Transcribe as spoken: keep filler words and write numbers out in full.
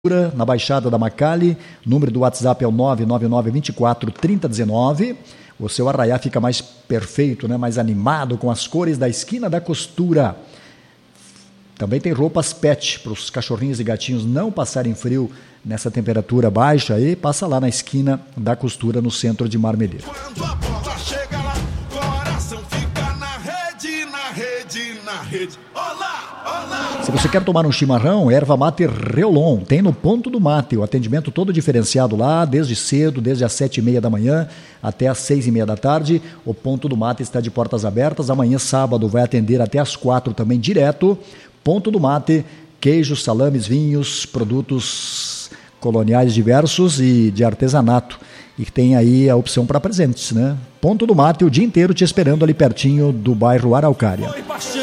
na Baixada da Macali, número do WhatsApp é o nove nove nove, vinte e quatro, trinta, dezenove. O seu arraiá fica mais perfeito, né? Mais animado com as cores da Esquina da Costura. Também tem roupas pet para os cachorrinhos e gatinhos não passarem frio nessa temperatura baixa aí, passa lá na Esquina da Costura, no centro de Marmeleiro. Quando a bola chega lá, coração fica na rede, na rede, na rede. Olá, olá. Se você quer tomar um chimarrão, erva mate Reolon, tem no Ponto do Mate, o atendimento todo diferenciado lá, desde cedo, desde as sete e meia da manhã até as seis e meia da tarde. O Ponto do Mate está de portas abertas, amanhã sábado vai atender até as quatro também direto. Ponto do Mate, queijos, salames, vinhos, produtos coloniais diversos e de artesanato. E tem aí a opção para presentes, né? Ponto do Mate, o dia inteiro te esperando ali pertinho do bairro Araucária. Oi,